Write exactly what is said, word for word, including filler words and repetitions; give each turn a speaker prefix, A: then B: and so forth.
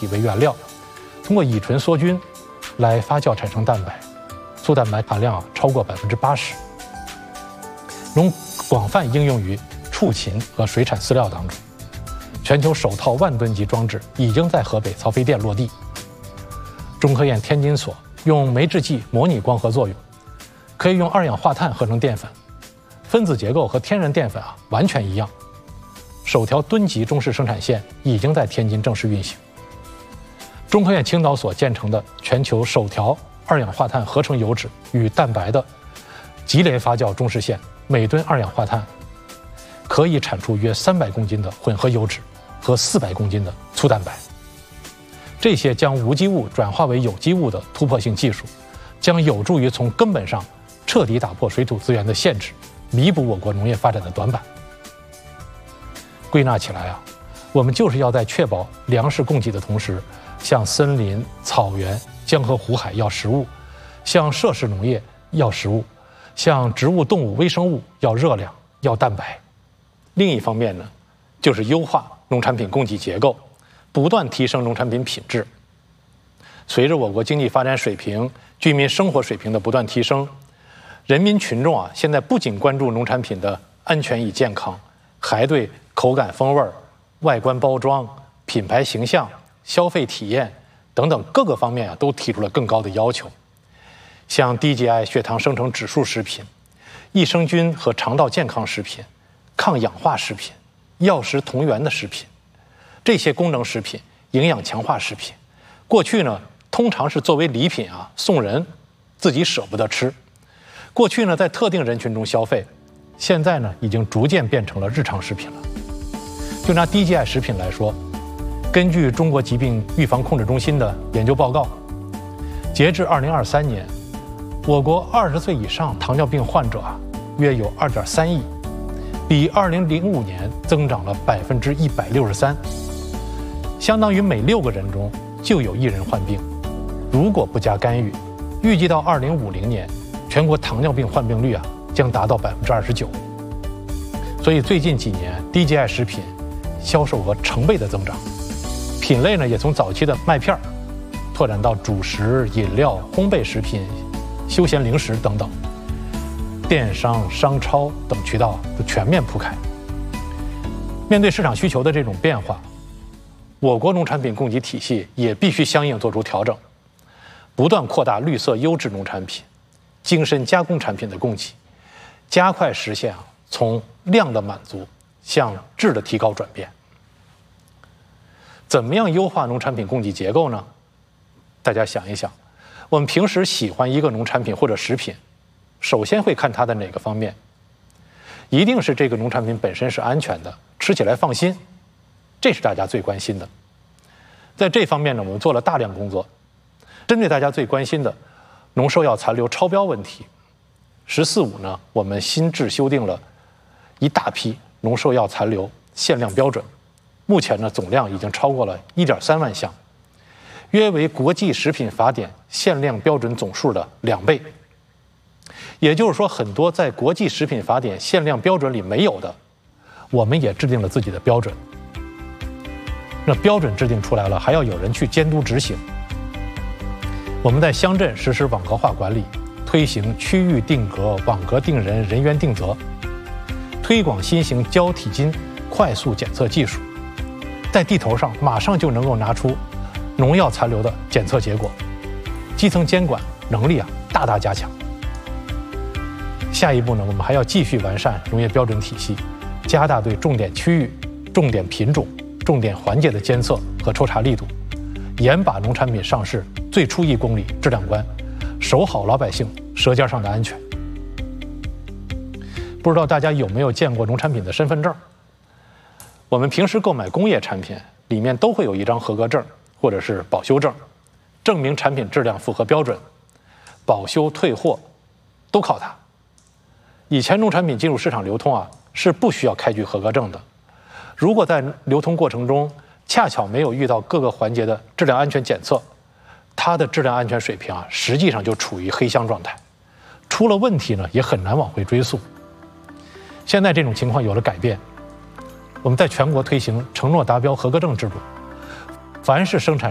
A: 体为原料，通过乙醇缩菌来发酵产生蛋白，粗蛋白含量啊超过百分之八十，能广泛应用于畜禽和水产饲料当中。全球首套万吨级装置已经在河北曹妃甸落地。中科院天津所用酶制剂模拟光合作用，可以用二氧化碳合成淀粉，分子结构和天然淀粉啊完全一样。首条吨级中式生产线已经在天津正式运行。中科院青岛所建成的全球首条二氧化碳合成油脂与蛋白的级联发酵中式线，每吨二氧化碳可以产出约三百公斤的混合油脂和四百公斤的粗蛋白。这些将无机物转化为有机物的突破性技术，将有助于从根本上彻底打破水土资源的限制，弥补我国农业发展的短板。归纳起来啊，我们就是要在确保粮食供给的同时，向森林、草原、江河湖海要食物，向设施农业要食物，向植物动物微生物要热量、要蛋白。另一方面呢，就是优化农产品供给结构，不断提升农产品品质。随着我国经济发展水平、居民生活水平的不断提升，人民群众啊，现在不仅关注农产品的安全与健康，还对口感风味、外观包装、品牌形象、消费体验等等各个方面啊，都提出了更高的要求。像低 G I 血糖生成指数食品、益生菌和肠道健康食品、抗氧化食品、药食同源的食品，这些功能食品、营养强化食品，过去呢通常是作为礼品啊送人，自己舍不得吃。过去呢在特定人群中消费，现在呢已经逐渐变成了日常食品了。就拿低 G I 食品来说，根据中国疾病预防控制中心的研究报告，截至二零二三年，我国二十岁以上糖尿病患者啊约有二点三亿，比二零零五年增长了百分之一百六十三，相当于每六个人中就有一人患病。如果不加干预，预计到二零五零年，全国糖尿病患病率啊将达到百分之二十九。所以最近几年低 G I 食品销售额成倍的增长，品类呢也从早期的麦片拓展到主食、饮料、烘焙食品、休闲零食等等，电商、商超等渠道都全面铺开。面对市场需求的这种变化，我国农产品供给体系也必须相应做出调整，不断扩大绿色优质农产品、精深加工产品的供给，加快实现啊从量的满足向质的提高转变。怎么样优化农产品供给结构呢？大家想一想，我们平时喜欢一个农产品或者食品，首先会看它的哪个方面？一定是这个农产品本身是安全的，吃起来放心，这是大家最关心的。在这方面呢，我们做了大量工作，针对大家最关心的农兽药残留超标问题，十四五呢，我们新制修订了一大批农兽药残留限量标准，目前呢总量已经超过了一点三万项，约为国际食品法典限量标准总数的两倍。也就是说，很多在国际食品法典限量标准里没有的，我们也制定了自己的标准。那标准制定出来了，还要有人去监督执行。我们在乡镇实施网格化管理，推行区域定格、网格定人、人员定责，推广新型胶体金快速检测技术，在地头上马上就能够拿出农药残留的检测结果，基层监管能力啊大大加强。下一步呢，我们还要继续完善农业标准体系，加大对重点区域、重点品种、重点环节的监测和抽查力度，严把农产品上市最初一公里质量关，守好老百姓舌尖上的安全。不知道大家有没有见过农产品的身份证？我们平时购买工业产品，里面都会有一张合格证或者是保修证，证明产品质量符合标准，保修退货都靠它。以前农产品进入市场流通啊，是不需要开具合格证的。如果在流通过程中恰巧没有遇到各个环节的质量安全检测，它的质量安全水平啊，实际上就处于黑箱状态，出了问题呢，也很难往回追溯。现在这种情况有了改变，我们在全国推行承诺达标合格证制度，凡是生产